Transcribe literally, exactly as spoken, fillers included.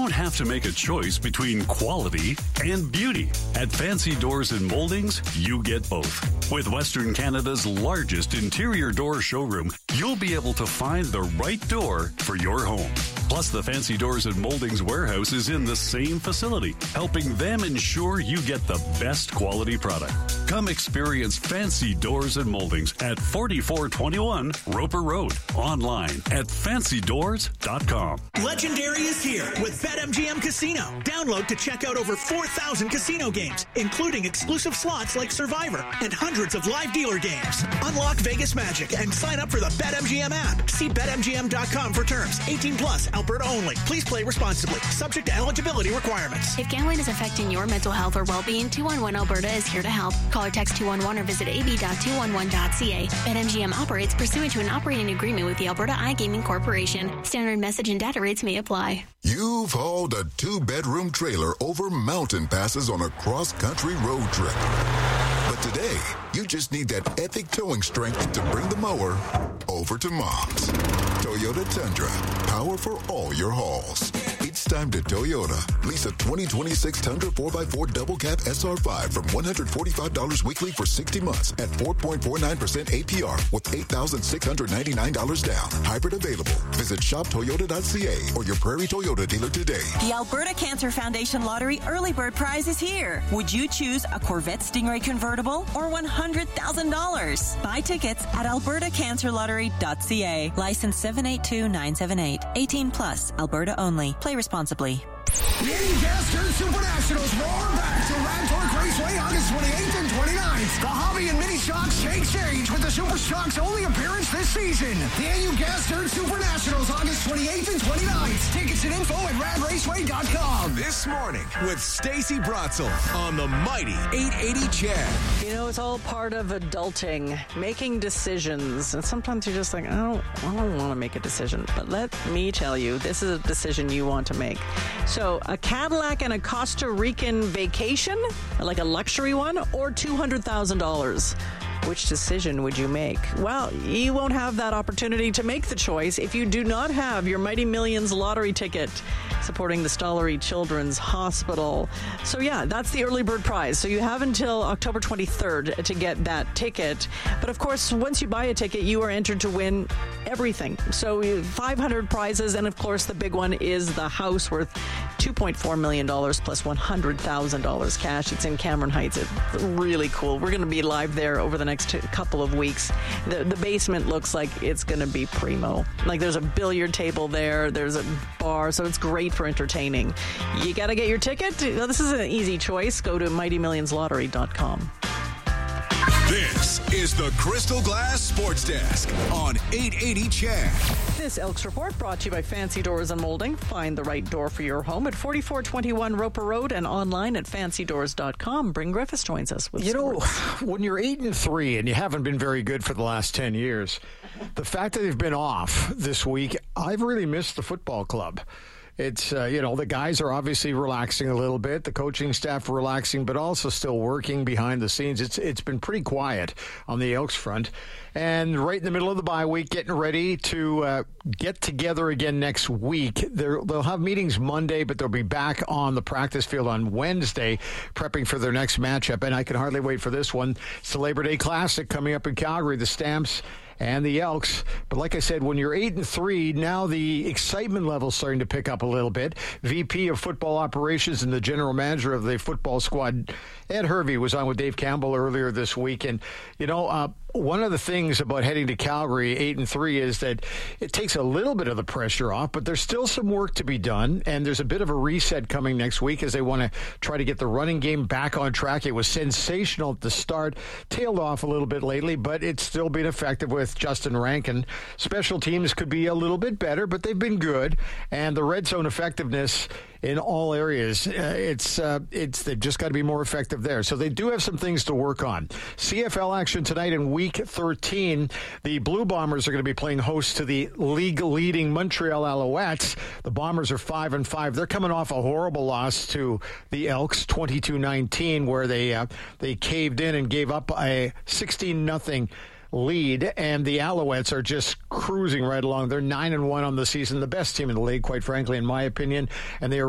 don't have to make a choice between quality and beauty. At Fancy Doors and Moldings, you get both. With Western Canada's largest interior door showroom, you'll be able to find the right door for your home. Plus, the Fancy Doors and Moldings warehouse is in the same facility, helping them ensure you get the best quality product. Come experience Fancy Doors and Moldings at forty-four twenty-one Roper Road. Online at fancy doors dot com. Legendary is here with BetMGM Casino. Download to check out over four thousand casino games, including exclusive slots like Survivor and hundreds of live dealer games. Unlock Vegas magic and sign up for the BetMGM app. See bet M G M dot com for terms. eighteen plus, Alberta only. Please play responsibly. Subject to eligibility requirements. If gambling is affecting your mental health or well-being, two one one Alberta is here to help. Call or text two one one or visit a b dot two one one dot c a. BetMGM operates pursuant to an operating agreement with the Alberta iGaming Corporation. Standard message and data rates may apply. You've hauled a two-bedroom trailer over mountain passes on a cross-country road trip. But today, you just need that epic towing strength to bring the mower over to Mom's. Toyota Tundra, power for all your hauls. It's time to Toyota. Lease a twenty twenty-six Tundra four by four Double Cab S R five from one hundred forty-five dollars weekly for sixty months at four point four nine percent A P R with eight thousand six hundred ninety-nine dollars down. Hybrid available. Visit shop toyota dot c a or your Prairie Toyota dealer today. The Alberta Cancer Foundation Lottery Early Bird Prize is here. Would you choose a Corvette Stingray convertible or one hundred thousand dollars? Buy tickets at alberta cancer lottery dot c a. License seven eight two nine seven eight. eighteen plus. Alberta only. Play responsibly. The Ancaster Super Nationals roar back to Radtork Raceway August twenty-eighth and twenty-ninth. The Hobby and Mini Shocks take stage with the Super Shocks' only appearance this season. The Ancaster Super Nationals August twenty-eighth and twenty-ninth. Tickets and info at rad raceway dot com. This morning with Stacey Bratzel on the mighty eight eighty Chad. You know, it's all part of adulting, making decisions. And sometimes you're just like, I don't, I don't want to make a decision. But let me tell you, this is a decision you want to make. So a Cadillac and a Costa Rican vacation, like a luxury one, or two hundred thousand dollars? Which decision would you make? Well, you won't have that opportunity to make the choice if you do not have your Mighty Millions lottery ticket supporting the Stollery Children's Hospital. So yeah, that's the early bird prize. So you have until October twenty-third to get that ticket. But of course, once you buy a ticket, you are entered to win everything. So five hundred prizes, and of course, the big one is the house worth two point four million dollars plus one hundred thousand dollars cash. It's in Cameron Heights. It's really cool. We're going to be live there over the next two, couple of weeks. The, the basement looks like it's going to be primo. Like there's a billiard table there. There's a bar. So it's great for entertaining. You got to get your ticket. This is an easy choice. Go to mighty millions lottery dot com. This is the Crystal Glass Sports Desk on eight eighty Chad. This Elks Report brought to you by Fancy Doors and Molding. Find the right door for your home at forty-four twenty-one Roper Road and online at fancy doors dot com. Bryn Griffiths joins us with You sports. know, when you're eight and three and you haven't been very good for the last ten years, the fact that they've been off this week, I've really missed the football club. It's, uh, you know, the guys are obviously relaxing a little bit. The coaching staff are relaxing, but also still working behind the scenes. It's It's been pretty quiet on the Elks front. And right in the middle of the bye week, getting ready to uh, get together again next week. They're, they'll have meetings Monday, but they'll be back on the practice field on Wednesday, prepping for their next matchup. And I can hardly wait for this one. It's the Labor Day Classic coming up in Calgary. The Stamps and the Elks. But like I said, when you're eight and three, now the excitement level's starting to pick up a little bit. V P of Football Operations and the general manager of the football squad, Ed Hervey, was on with Dave Campbell earlier this week. And, you know, uh, one of the things about heading to Calgary eight and three is that it takes a little bit of the pressure off, but there's still some work to be done. And there's a bit of a reset coming next week as they want to try to get the running game back on track. It was sensational at the start, tailed off a little bit lately, but it's still been effective with Justin Rankin. Special teams could be a little bit better, but they've been good. And the red zone effectiveness in all areas, uh, it's uh, it's they've just got to be more effective there. So they do have some things to work on. C F L action tonight in Week thirteen. The Blue Bombers are going to be playing host to the league-leading Montreal Alouettes. The Bombers are five and five. They're coming off a horrible loss to the Elks, twenty-two nineteen, where they uh, they caved in and gave up a sixteen nothing lead, and the Alouettes are just cruising right along. They're nine and one on the season, the best team in the league, quite frankly, in my opinion, and they are